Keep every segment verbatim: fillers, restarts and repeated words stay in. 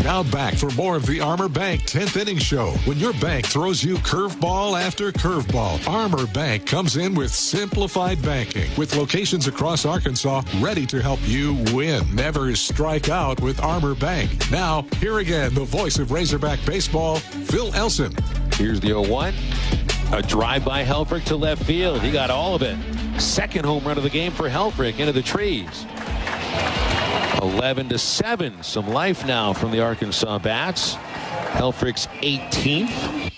Now back for more of the Armor Bank tenth Inning Show. When your bank throws you curveball after curveball, Armor Bank comes in with simplified banking with locations across Arkansas ready to help you win. Never strike out with Armor Bank. Now, here again, the voice of Razorback baseball, Phil Elson. Here's the oh one. A drive by Helfrich to left field. He got all of it. Second home run of the game for Helfrich into the trees. eleven to seven. Some life now from the Arkansas Bats. Helfrich's eighteenth.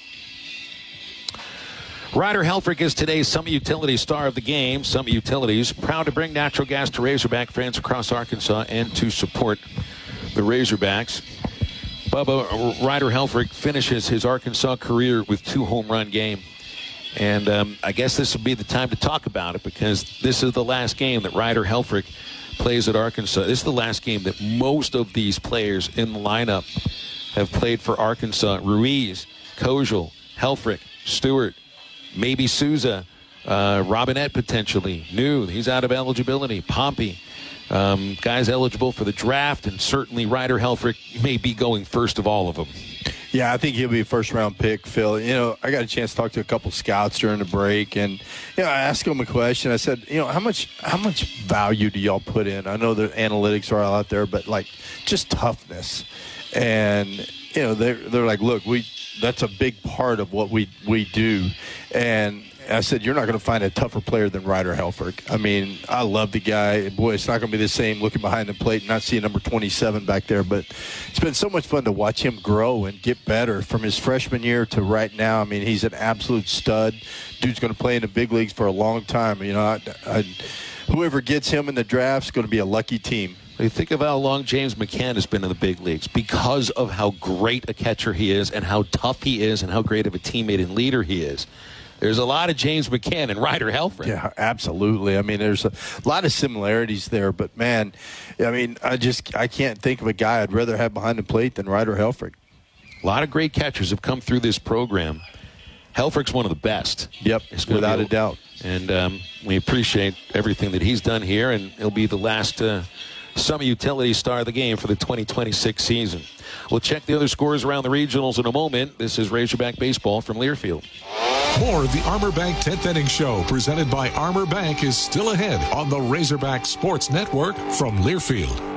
Ryder Helfrich is today's Summit Utility Star of the Game. Summit Utilities, proud to bring natural gas to Razorback fans across Arkansas and to support the Razorbacks. Bubba, Ryder Helfrich finishes his Arkansas career with two home run game. And um, I guess this would be the time to talk about it because this is the last game that Ryder Helfrich plays at Arkansas. This is the last game that most of these players in the lineup have played for Arkansas. Ruiz, Kojal, Helfrich, Stewart, maybe Souza, uh, Robinette potentially. New, he's out of eligibility. Pompey, um, guys eligible for the draft, and certainly Ryder Helfrich may be going first of all of them. Yeah, I think he'll be a first-round pick, Phil. You know, I got a chance to talk to a couple scouts during the break, and you know, I asked them a question. I said, you know, how much how much value do y'all put in? I know the analytics are all out there, but like just toughness. And you know, they're they're like, look, we that's a big part of what we we do. And I said, you're not going to find a tougher player than Ryder Helfrich. I mean, I love the guy. Boy, it's not going to be the same looking behind the plate and not seeing number twenty-seven back there. But it's been so much fun to watch him grow and get better from his freshman year to right now. I mean, he's an absolute stud. Dude's going to play in the big leagues for a long time. You know, I, I, whoever gets him in the draft is going to be a lucky team. You think of how long James McCann has been in the big leagues because of how great a catcher he is and how tough he is and how great of a teammate and leader he is. There's a lot of James McCann and Ryder Helfrich. Yeah, absolutely. I mean, there's a lot of similarities there. But, man, I mean, I just I can't think of a guy I'd rather have behind the plate than Ryder Helfrich. A lot of great catchers have come through this program. Helfrich's one of the best. Yep, without a, a doubt. And um, we appreciate everything that he's done here, and he'll be the last uh, Summit Utility Star of the Game for the twenty twenty-six season. We'll check the other scores around the regionals in a moment. This is Razorback Baseball from Learfield. More of the Armor Bank tenth Inning Show presented by Armor Bank is still ahead on the Razorback Sports Network from Learfield.